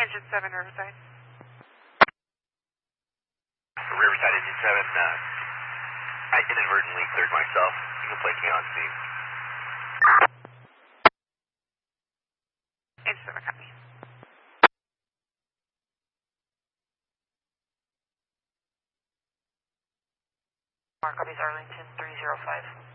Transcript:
Engine 7, Riverside. Riverside Engine 7, I inadvertently cleared myself. You can place me on scene. Engine 7, copy. Mark, copies Arlington 305.